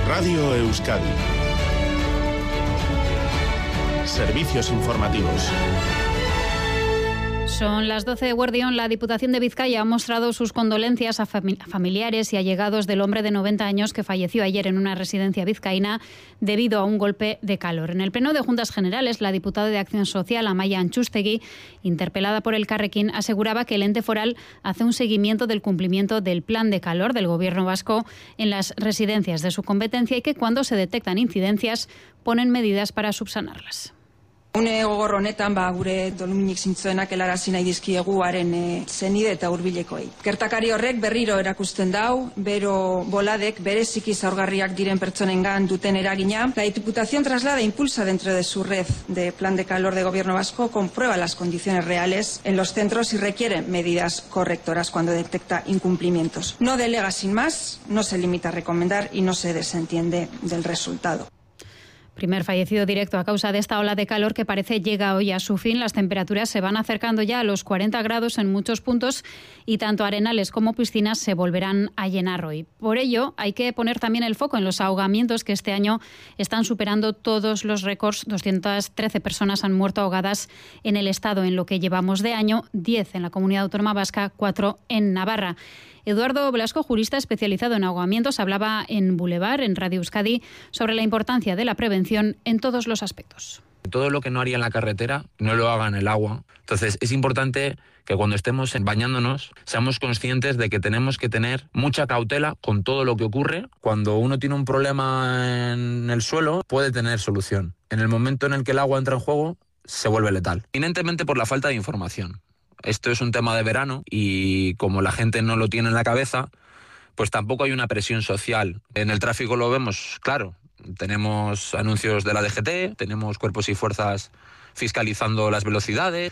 Radio Euskadi. Servicios informativos. Son las 12 de Guardión. La Diputación de Vizcaya ha mostrado sus condolencias a familiares y allegados del hombre de 90 años que falleció ayer en una residencia vizcaína debido a un golpe de calor. En el Pleno de Juntas Generales, la diputada de Acción Social, Amaia Antxustegi, interpelada por Elkarrekin, aseguraba que el ente foral hace un seguimiento del cumplimiento del plan de calor del Gobierno vasco en las residencias de su competencia y que cuando se detectan incidencias ponen medidas para subsanarlas. Une gogor honetan gure doluminik zintzoenak helarazi nahi dizkiegu haren senide eta hurbilekoei. Gertakari horrek berriro erakusten dau, bero boladek bereziki zaurgarriak diren pertsonengan duten eragina. La Diputación traslada e impulsa dentro de su red de plan de calor de Gobierno vasco, comprueba las condiciones reales en los centros y requiere medidas correctoras cuando detecta incumplimientos. No delega sin más, no se limita a recomendar y no se desentiende del resultado. Primer fallecido directo a causa de esta ola de calor que parece llega hoy a su fin. Las temperaturas se van acercando ya a los 40 grados en muchos puntos y tanto arenales como piscinas se volverán a llenar hoy. Por ello, hay que poner también el foco en los ahogamientos que este año están superando todos los récords. 213 personas han muerto ahogadas en el Estado en lo que llevamos de año, 10 en la Comunidad Autónoma Vasca, 4 en Navarra. Eduardo Blasco, jurista especializado en ahogamientos, hablaba en Boulevard, en Radio Euskadi, sobre la importancia de la prevención en todos los aspectos. Todo lo que no haría en la carretera, no lo haga en el agua. Entonces es importante que cuando estemos bañándonos seamos conscientes de que tenemos que tener mucha cautela con todo lo que ocurre. Cuando uno tiene un problema en el suelo, puede tener solución. En el momento en el que el agua entra en juego, se vuelve letal. Evidentemente por la falta de información. Esto es un tema de verano y como la gente no lo tiene en la cabeza, pues tampoco hay una presión social. En el tráfico lo vemos, claro. Tenemos anuncios de la DGT, tenemos cuerpos y fuerzas fiscalizando las velocidades.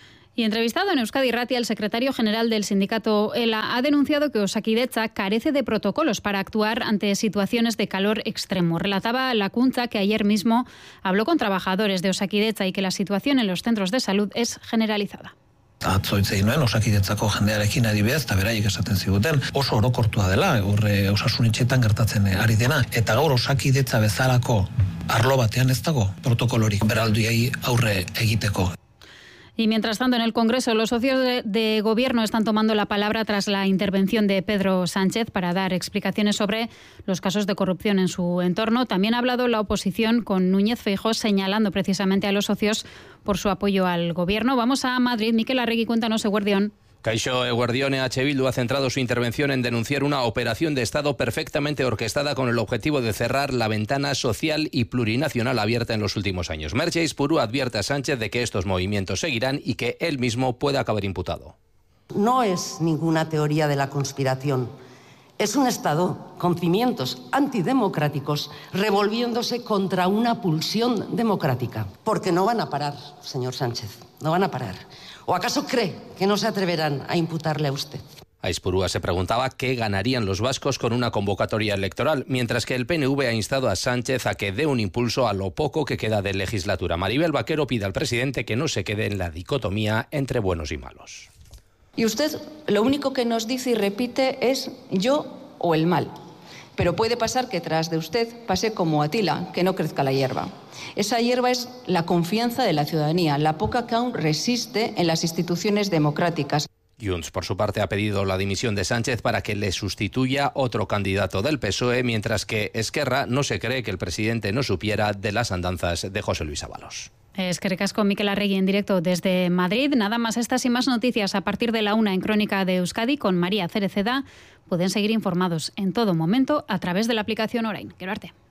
Y entrevistado en Euskadi Irratia, el secretario general del sindicato ELA ha denunciado que Osakidetza carece de protocolos para actuar ante situaciones de calor extremo. Relataba Lakuntza que ayer mismo habló con trabajadores de Osakidetza y que la situación en los centros de salud es generalizada. Atzo hitz egin nuen Osakidetzako jendearekin adibidez, eta beraiek esaten ziguten oso orokortua dela, osasun etxeetan gertatzen ari dena, eta gaur Osakidetza bezalako arlo batean ez dago protokolorik beraldiei aurre egiteko. Y mientras tanto, en el Congreso, los socios de Gobierno están tomando la palabra tras la intervención de Pedro Sánchez para dar explicaciones sobre los casos de corrupción en su entorno. También ha hablado la oposición con Núñez Feijóo, señalando precisamente a los socios por su apoyo al Gobierno. Vamos a Madrid. Mikel Arregui, cuéntanos, Eguerdión. Kaixo, Eguerdión. EH Bildu ha centrado su intervención en denunciar una operación de Estado perfectamente orquestada con el objetivo de cerrar la ventana social y plurinacional abierta en los últimos años. Merche Aizpuru advierte a Sánchez de que estos movimientos seguirán y que él mismo puede acabar imputado. No es ninguna teoría de la conspiración. Es un Estado con cimientos antidemocráticos revolviéndose contra una pulsión democrática. Porque no van a parar, señor Sánchez, no van a parar. ¿O acaso cree que no se atreverán a imputarle a usted? Aizpurúa se preguntaba qué ganarían los vascos con una convocatoria electoral, mientras que el PNV ha instado a Sánchez a que dé un impulso a lo poco que queda de legislatura. Maribel Vaquero pide al presidente que no se quede en la dicotomía entre buenos y malos. Y usted lo único que nos dice y repite es yo o el mal. Pero puede pasar que tras de usted pase como Atila, que no crezca la hierba. Esa hierba es la confianza de la ciudadanía, la poca que aún resiste en las instituciones democráticas. Junts, por su parte, ha pedido la dimisión de Sánchez para que le sustituya otro candidato del PSOE, mientras que Esquerra no se cree que el presidente no supiera de las andanzas de José Luis Ábalos. Eskerrik asko, Mikel Arregui, en directo desde Madrid. Nada más, estas y más noticias a partir de la 1 en Crónica de Euskadi con María Cereceda. Pueden seguir informados en todo momento a través de la aplicación Orain. Gero arte.